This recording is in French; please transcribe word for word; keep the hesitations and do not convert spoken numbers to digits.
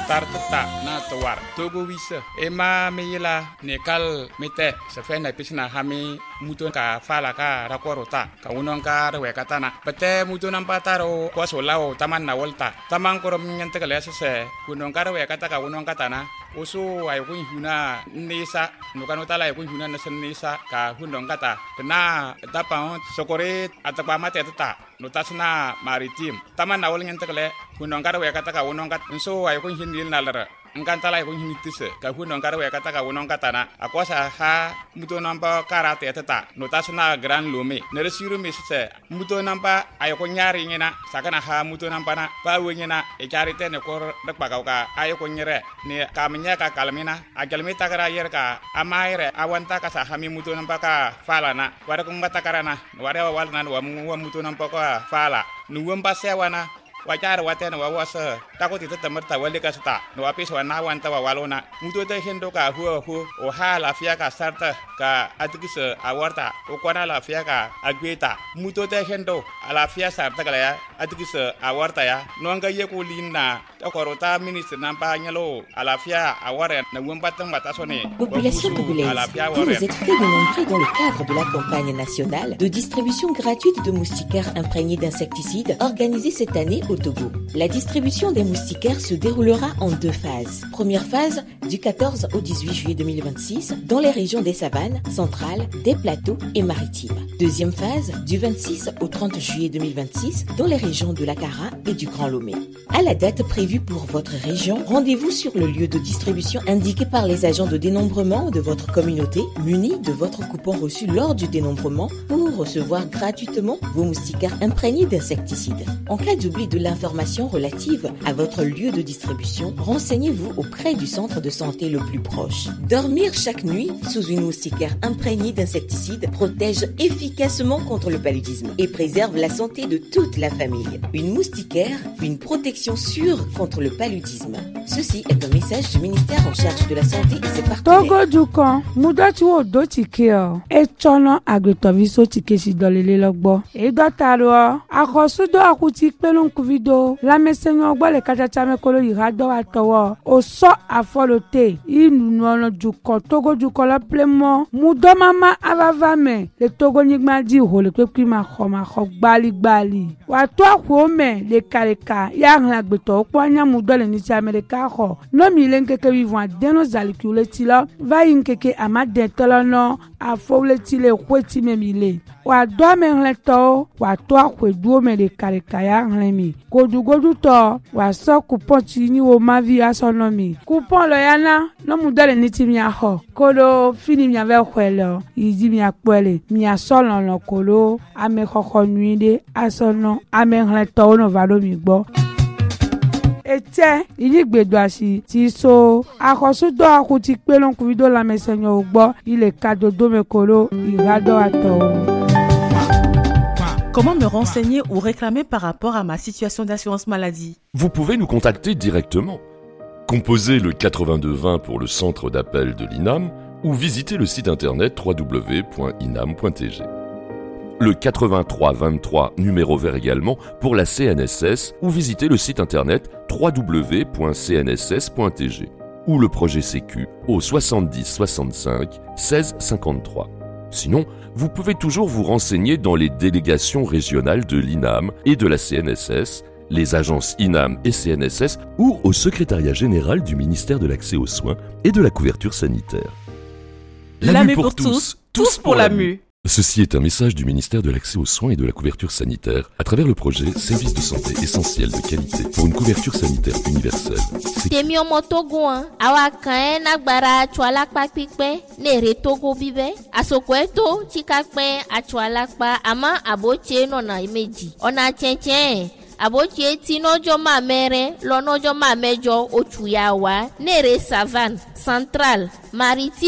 tartata na tawar togo wisa ema meyila nekal mete se fe na pisna hami muto ka fala ka rakorota ka unon ka rewe katana pete muto nampa taro ko solao taman na volta taman korom nyante kale se kunon ka rewe kata ka unon katana oso ay kun huna nisa no kanota la kun huna na nisa ka hunon kata tena tapa sokore atapa mate tata notasna maritim taman na vol nyante kale kunon ka rewe kata ka unon kat so ay kun hinil nalara nganta la kun hinitise ka hunon ka rewe kata ka unon katana akosa ha muto nampa karate tata notasna gran lome nere siru misse muto nampa ay ko nyari ngena sakana ha muto nampa na pa wengena e charite ne ko dakpa ka ay ko nyere ne kamnya ka kalmina ajalmi takara yer ka amaire awanta ka sa hami muto nampa ka fala na wara ko ngata karana wara wal nan wa muto nampa ka fala nuwamba sewana wajar watena wawasa takoti tatamarta wale kasta no apis wana wanta walona muto te hendo ka hu hu o ha la fia ka sarta ka atikisa awarta o kwana la fia ka agweta muto te hendo ala fia sarta kala ya atikisa awarta ya no nga ye ko linna takorota ministre nampa nyalo ala fia aware na wambatan batasone population congolaise vous vous êtes fait dénombrer dans le cadre de la campagne nationale de distribution gratuite de moustiquaires imprégnés d'insecticides organisée cette année au Togo. La distribution des moustiquaires se déroulera en deux phases. Première phase, du quatorze au dix-huit juillet deux mille vingt-six, dans les régions des savanes, centrales, des plateaux et maritimes. Deuxième phase, du vingt-six au trente juillet deux mille vingt-six, dans les régions de l'Akara et du Grand Lomé. À la date prévue pour votre région, rendez-vous sur le lieu de distribution indiqué par les agents de dénombrement de votre communauté, munis de votre coupon reçu lors du dénombrement pour recevoir gratuitement vos moustiquaires imprégnés d'insecticides. En cas d'oubli de l'information relative à votre lieu de distribution, renseignez-vous auprès du centre de santé le plus proche. Dormir chaque nuit sous une moustiquaire imprégnée d'insecticides protège efficacement contre le paludisme et préserve la santé de toute la famille. Une moustiquaire, une protection sûre contre le paludisme. Ceci est un message du ministère en charge de la santé et ses partenaires. Togo dukan mudati wo do tike o e chono agretoviso tike si dolele logbo e dotaro akosudo akuti pelon kuvido la mesenyo gbo le kachacha mekolo irado atowo o so afolote inu no dukan Togo dukan la plemo mudo mama avavame le Togo nigma di ho le pepi ma khoma kho gbali gbali wa to akwo me le kaleka ya ran agbeto po anya mudo le ni ti America ho no mi le nkeke vivant deno zalikule ti lo va yinkeke amade tolono afole ti le kweti memile wa do me nleto wa to akwe duo me le kaleka ya nlemi godu godu to wa so coupon ti ni wo ma vi asono mi coupon lo yana no mudo le ni ti mi ho kolo fini mi ave kwelo yidi mi akpele mi asolo lo kolo ame khokho nuide asono ame nleto no valo mi gbo ete iligbedoasi ti so akosudo akuti pelon kuvido la mesenyo ogbo ile kadodo mekolo irado ato. Comment me renseigner ou réclamer par rapport à ma situation d'assurance maladie? Vous pouvez nous contacter directement. Composez le quatre-vingt-deux vingt pour le centre d'appel de l'I N A M ou visitez le site internet w w w point inam point t g. Le quatre-vingt-trois vingt-trois numéro vert également pour la C N S S ou visitez le site internet w w w point c n s s point t g ou le projet Sécu au soixante-dix soixante-cinq seize cinquante-trois. Sinon, vous pouvez toujours vous renseigner dans les délégations régionales de l'I N A M et de la C N S S, les agences I N A M et C N S S ou au secrétariat général du ministère de l'Accès aux soins et de la couverture sanitaire. La mue pour tous, tous pour la mue. Ceci est un message du ministère de l'Accès aux soins et de la couverture sanitaire à travers le projet Service de santé essentiel de qualité pour une couverture sanitaire universelle. Temi omo Togo an awa kan nagbara atwala pa pipe nere Togo bibe asokweto chikakpe atwala pa ama aboche nona imeji ona chenchen aboche ti nojo ma mere lo nojo ma mejo ochuyawa nere savane central maritime